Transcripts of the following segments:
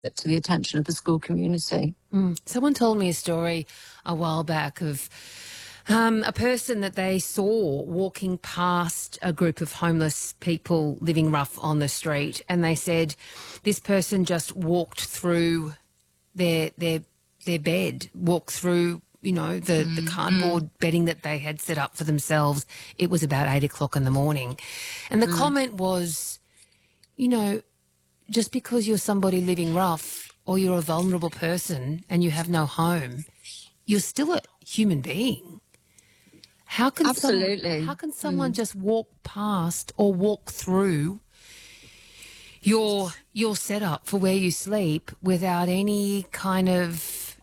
to the attention of the school community. Someone told me a story a while back of a person that they saw walking past a group of homeless people living rough on the street, and they said this person just walked through their bed, walked through, the cardboard bedding that they had set up for themselves. It was about 8 o'clock in the morning. And the comment was, just because you're somebody living rough or you're a vulnerable person and you have no home, you're still a human being. How can Absolutely. How can someone just walk past or walk through your setup for where you sleep without any kind of,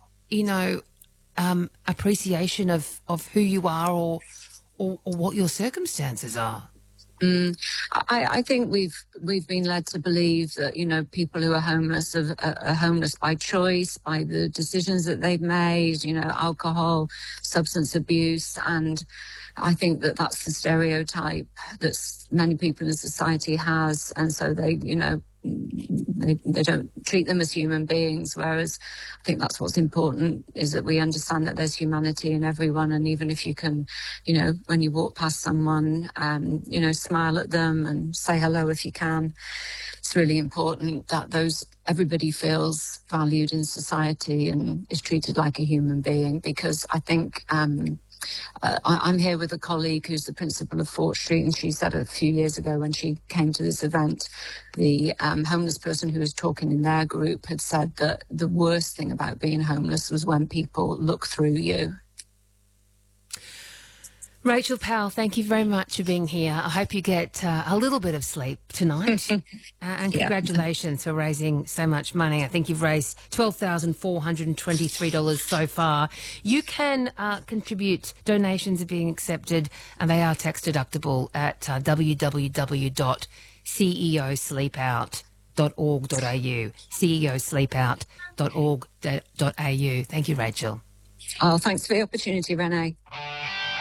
appreciation of who you are or what your circumstances are? I think we've been led to believe that, people who are homeless are homeless by choice, by the decisions that they've made, alcohol, substance abuse. And I think that that's the stereotype that many people in society has. And so they don't treat them as human beings, whereas I think that's what's important, is that we understand that there's humanity in everyone. And even if you can, when you walk past someone, smile at them and say hello if you can, it's really important that everybody feels valued in society and is treated like a human being. Because I think I'm here with a colleague who's the principal of Fort Street, and she said a few years ago when she came to this event, the homeless person who was talking in their group had said that the worst thing about being homeless was when people look through you. Rachel Powell, thank you very much for being here. I hope you get a little bit of sleep tonight. And congratulations for raising so much money. I think you've raised $12,423 so far. You can contribute. Donations are being accepted, and they are tax deductible at www.ceosleepout.org.au, ceosleepout.org.au. Thank you, Rachel. Oh, thanks for the opportunity, Renee.